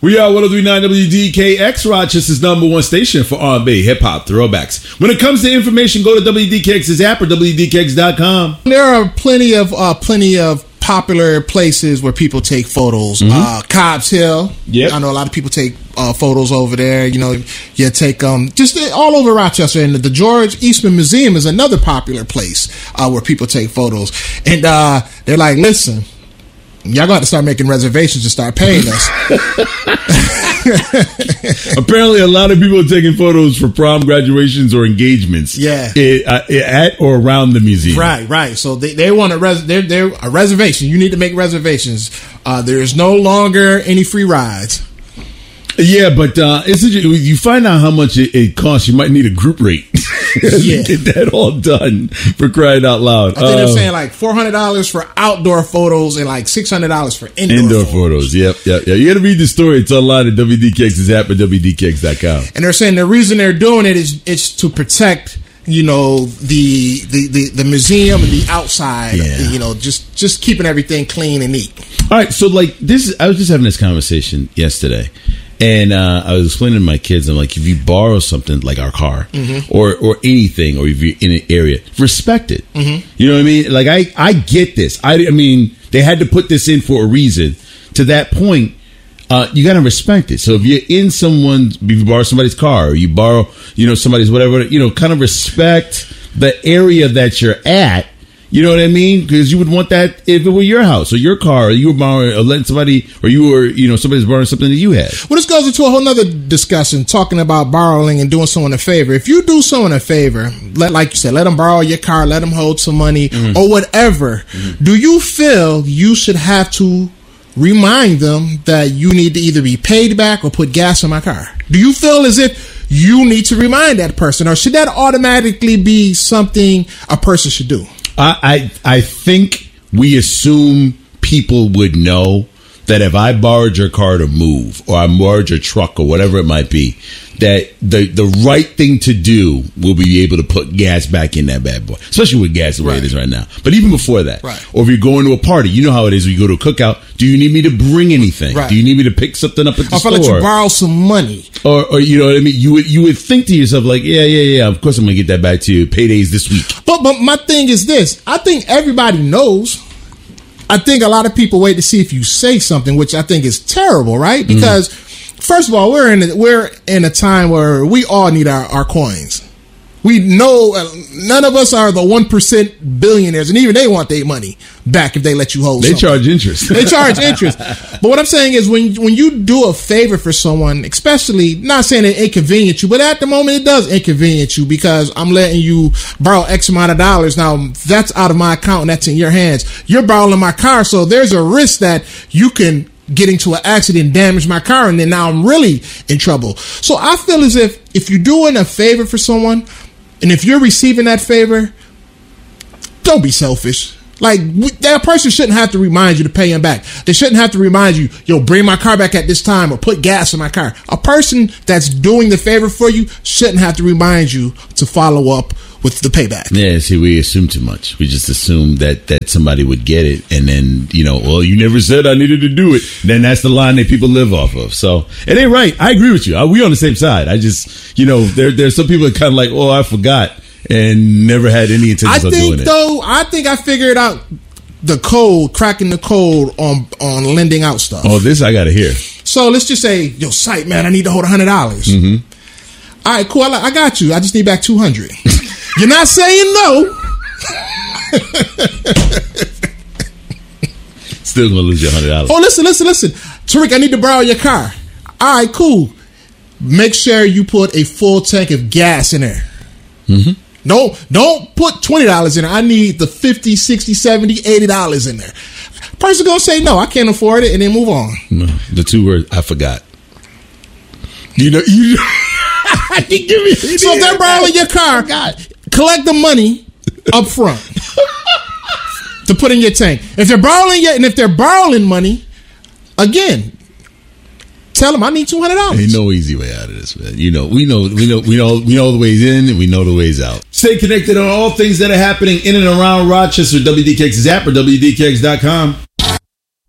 We are 103.9 WDKX, Rochester's #1 station for R&B, hip-hop, throwbacks. When it comes to information, go to WDKX's app or WDKX.com. There are plenty of popular places where people take photos. Cobb's Hill. Yep. I know a lot of people take photos over there. You know, you take just all over Rochester. And the George Eastman Museum is another popular place where people take photos. And they're like, listen, y'all got to start making reservations to start paying us. Apparently, a lot of people are taking photos for prom, graduations, or engagements. Yeah, at or around the museum. Right. So they want a reservation. You need to make reservations. There is no longer any free rides. Yeah, but you find out how much it costs. You might need a group rate. Yeah. Get that all done, for crying out loud. I think they're saying like $400 for outdoor photos and like $600 for indoor photos. Yep. You got to read the story. It's online at WDKX's app or WDKX.com. And they're saying the reason they're doing it is it's to protect, you know, the museum and the outside. Yeah. You know, just keeping everything clean and neat. All right, so like I was just having this conversation yesterday. And I was explaining to my kids, I'm like, if you borrow something like our car or anything, or if you're in an area, respect it. You know what I mean? Like, I get this. I mean, they had to put this in for a reason. To that point, you got to respect it. So if you're in if you borrow somebody's car, or you borrow, you know, somebody's whatever, you know, kind of respect the area that you're at. You know what I mean? Because you would want that if it were your house or your car, or you were borrowing or letting somebody, or you were, you know, somebody's borrowing something that you had. Well, this goes into a whole nother discussion, talking about borrowing and doing someone a favor. If you do someone a favor, like you said, let them borrow your car, let them hold some money or whatever. Do you feel you should have to remind them that you need to either be paid back or put gas in my car? Do you feel as if you need to remind that person, or should that automatically be something a person should do? I think we assume people would know that if I borrowed your car to move, or I borrowed your truck, or whatever it might be, that the right thing to do will be able to put gas back in that bad boy, especially with gas the way it is right now. But even before that, or if you're going to a party, you know how it is when you go to a cookout. Do you need me to bring anything? Right. Do you need me to pick something up at the store? I'll let you borrow some money. Or you know what I mean? You would think to yourself like, yeah, of course I'm going to get that back to you. Payday's this week. But my thing is this. I think everybody knows. I think a lot of people wait to see if you say something, which I think is terrible, right? Because first of all, we're in a time where we all need our coins. We know none of us are the 1% billionaires, and even they want their money back if they let you hold something. They charge interest. They charge interest. But what I'm saying is when you do a favor for someone, especially, not saying it inconvenience you, but at the moment it does inconvenience you because I'm letting you borrow X amount of dollars. Now, that's out of my account and that's in your hands. You're borrowing my car, so there's a risk that you can get into an accident and damage my car, and then now I'm really in trouble. So I feel as if you're doing a favor for someone, and if you're receiving that favor, don't be selfish. Like, that person shouldn't have to remind you to pay him back. They shouldn't have to remind you, yo, bring my car back at this time or put gas in my car. A person that's doing the favor for you shouldn't have to remind you to follow up with the payback. Yeah, see, we assume too much. We just assume that somebody would get it, and then, you know, well, you never said I needed to do it. Then that's the line that people live off of. So it ain't right. I agree with you. We on the same side. I just, you know, there's some people that kind of like, oh, I forgot, and never had any intentions of doing it. I think I figured out the code, cracking the code on lending out stuff. Oh, this I gotta hear. So let's just say, yo, sight, man, I need to hold $100. All right, cool. I got you. I just need back $200. You're not saying no. Still gonna lose your $100. Oh, listen. Tariq, I need to borrow your car. All right, cool. Make sure you put a full tank of gas in there. Don't put $20 in there. I need the $50, $60, $70, $80 in there. Person gonna say no, I can't afford it, and then move on. No, the two words, I forgot. You know. So if they're borrowing your car, collect the money up front to put in your tank. If they're borrowing money, again, tell them I need $200. Ain't no easy way out of this, man. You know, we know the ways in and we know the ways out. Stay connected on all things that are happening in and around Rochester. WDKX's app or WDKX.com.